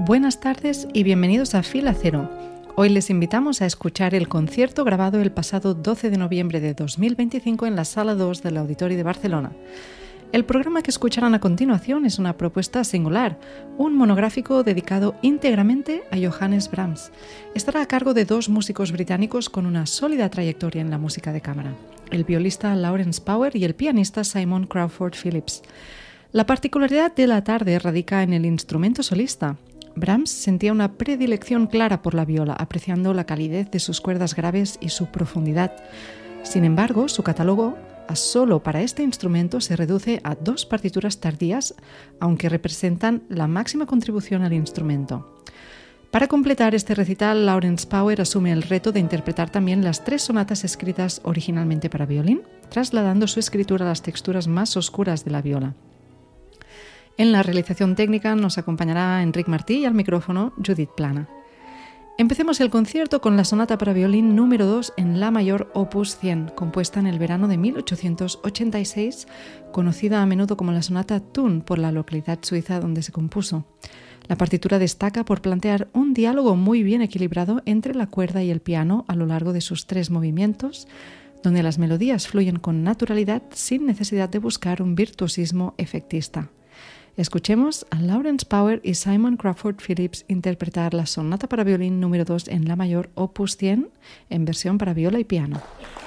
Buenas tardes y bienvenidos a Fila Cero. Hoy les invitamos a escuchar el concierto grabado el pasado 12 de noviembre de 2025 en la Sala 2 del Auditori de Barcelona. El programa que escucharán a continuación es una propuesta singular, un monográfico dedicado íntegramente a Johannes Brahms. Estará a cargo de dos músicos británicos con una sólida trayectoria en la música de cámara, el violista Lawrence Power y el pianista Simon Crawford Phillips. La particularidad de la tarde radica en el instrumento solista. Brahms sentía una predilección clara por la viola, apreciando la calidez de sus cuerdas graves y su profundidad. Sin embargo, su catálogo solo para este instrumento se reduce a 2 partituras tardías, aunque representan la máxima contribución al instrumento. Para completar este recital, Lawrence Power asume el reto de interpretar también las 3 sonatas escritas originalmente para violín, trasladando su escritura a las texturas más oscuras de la viola. En la realización técnica nos acompañará Enric Martí y al micrófono Judith Plana. Empecemos el concierto con la sonata para violín número 2 en La mayor opus 100, compuesta en el verano de 1886, conocida a menudo como la sonata Thun por la localidad suiza donde se compuso. La partitura destaca por plantear un diálogo muy bien equilibrado entre la cuerda y el piano a lo largo de sus 3 movimientos, donde las melodías fluyen con naturalidad sin necesidad de buscar un virtuosismo efectista. Escuchemos a Lawrence Power y Simon Crawford Phillips interpretar la sonata para violín número 2 en La mayor opus 100 en versión para viola y piano.